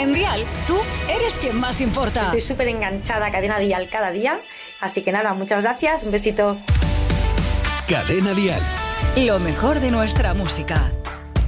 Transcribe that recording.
En Dial, tú eres quien más importa. Estoy súper enganchada a Cadena Dial cada día. Así que nada, muchas gracias. Un besito. Cadena Dial. Lo mejor de nuestra música.